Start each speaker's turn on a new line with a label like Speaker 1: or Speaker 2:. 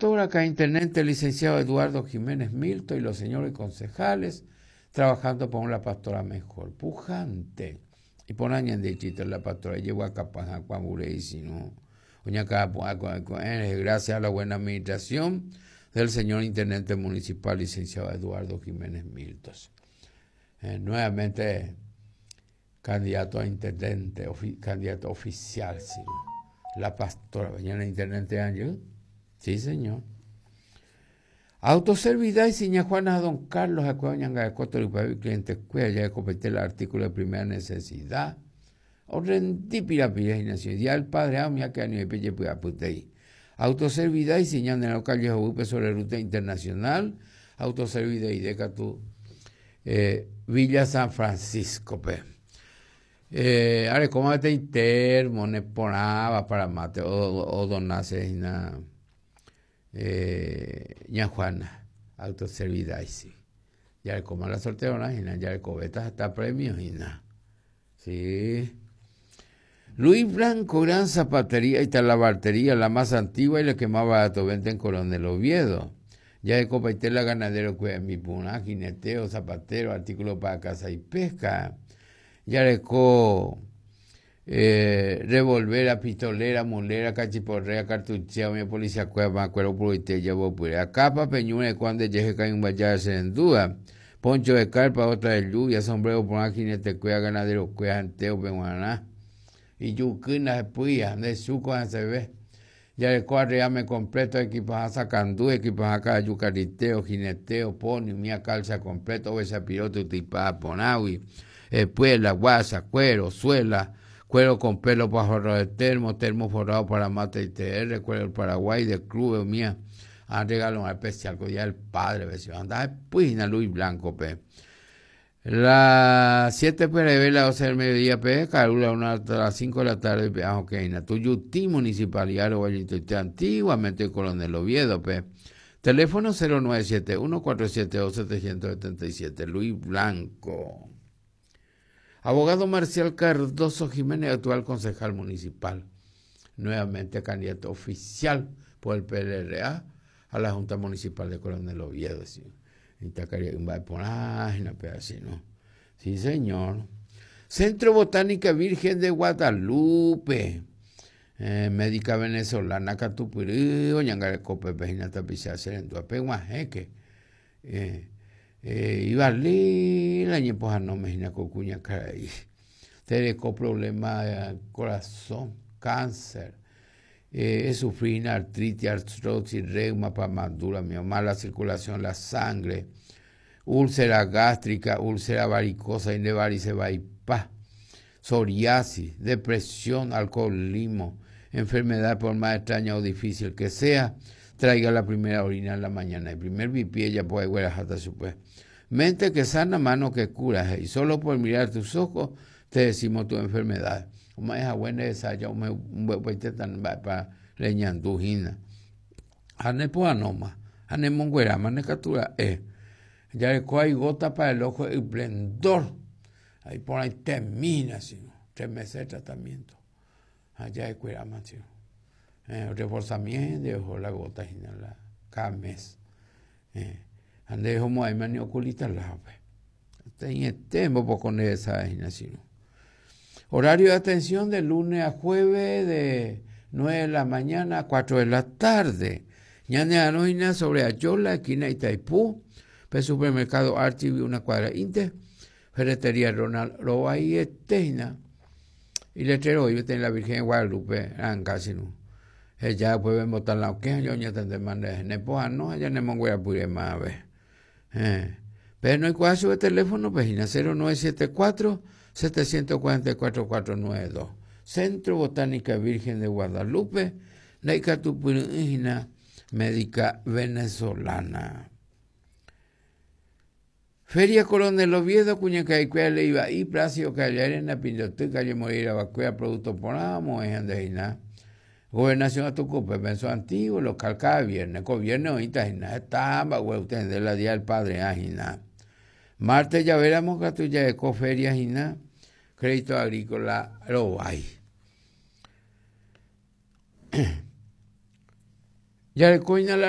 Speaker 1: pastor, acá intendente, licenciado Eduardo Jiménez Milton y los señores concejales, trabajando por una pastora mejor, pujante. Y por año de chito la pastora llegó a Capanja, Cuamure, y si no, gracias a la buena administración del señor intendente municipal, licenciado Eduardo Jiménez Milton. Nuevamente, candidato a intendente, candidato oficial, sí. La pastora, mañana intendente Ángel, sí señor. Autoservidad y Siña Juana Don Carlos Acuañanga de Coto y cliente cuya ya competé el artículo de primera necesidad. O rendí pirapira y nació. Ya el padre Amia que año pille puya putei. Autoservidad y Siña en el calle Jobupe sobre ruta internacional. Autoservidad y Decatu Villa San Francisco, pe. Ahora, ¿cómo te intermo? Ne ponaba para mate o donace na ña Juana, autoservidad, sí. Ya como la sorteona, ya el cobetas hasta premios y nada. Sí. Luis Blanco, gran zapatería y talabartería, la más antigua y la que más barato vende en Coronel Oviedo. Ya el copeté la ganadero que mi puna, jineteo, zapatero, artículo para caza y pesca. Ya le revolvera, pistolera, mulera, cachiporrea, cartuchea, mi policía cueva, cuero purite, llevo pura capa, peñune, cuando llegue cae un vallada en duda. Poncho de carpa, otra de lluvia, sombrero por una jinete, cueva, ganadero, cueva, anteo, peguaná. Y yuquina de puya, de suco, se ve. Ya le arriame completo, equipaje sacandú, equipaje acá, yucariteo, jineteo, poni, mía calza completo, besa piroto, tipa, ponawi. Puela, guasa, cuero, suela, cuero con pelo para forrado de termo forrado para mate y TR, cuero del Paraguay, de club, mía. Han regalado un especial con ya el padre, ves, anda, pues, Luis Blanco, pe. Las 7 prevé la 12 del mediodía, pe, calula hasta las 5 de la tarde, pe, ok, na tu yuti municipalidad, o antiguamente el Coronel Oviedo, pe. Teléfono 0971-472-777, Luis Blanco. Abogado Marcial Cardoso Jiménez, actual concejal municipal, nuevamente candidato oficial por el PLRA a la Junta Municipal de Coronel Oviedo. ¿Sí? Sí, señor. Centro Botánica Virgen de Guadalupe, médica venezolana Catupirí, Oñangarecope, Pejina Tapizá, Serentuape, Guajeque. Ibarli la ñepoja no me imagina cocuña caray. Tereco problema de corazón, cáncer, sufrir artritis, artrosis, reuma, pamadura, mala circulación, la sangre, úlcera gástrica, úlcera varicosa, indevarice vaipá, psoriasis, depresión, alcoholismo, enfermedad por más extraña o difícil que sea, traiga la primera orina en la mañana. El primer pipí ya puede ver hasta su pues. Mente que sana, mano que cura. Y solo por mirar tus ojos te decimos tu enfermedad. Uma es buena esa ya un buen tan para leñandujina. Ane poanoma, ane monguera, mane captura ya le coge gota para el ojo, el esplendor. Ahí por ahí termina, sino 3 meses de tratamiento. Allá de cuera más, sino. Reforzamiento de ojo la gota cada mes. Ande como hay mani oculita la tengo poco de esa sino. Horario de atención de lunes a jueves de 9 de la mañana a 4 de la tarde. Ñane noina sobre Ayola, esquina Itaipú, supermercado Archive, una cuadra Inter, ferretería Ronald Roa y Eteina. Y letrero hoy en la Virgen de Guadalupe, casi no. Ella puede botar la que yo ya te mandé nepoa no allá no me voy a más ver pero no hay cuadro de teléfono página 0974 744 492 Centro Botánica Virgen de Guadalupe la Icatupurina médica venezolana. Feria Coronel Oviedo, Cuñacaicuea le iba y Placio Callarena, Pindotu, Calle Moreira, Bacuea, Producto Ponamo, Ejandejina. Gobernación a Tucupe, pensó antiguo, local cada viernes, gobierno ahorita, estaba, usted de la día del padre, ajina. Martes ya veremos Catuya de Coferia, ajina, crédito agrícola, lo hay. Ya le coina la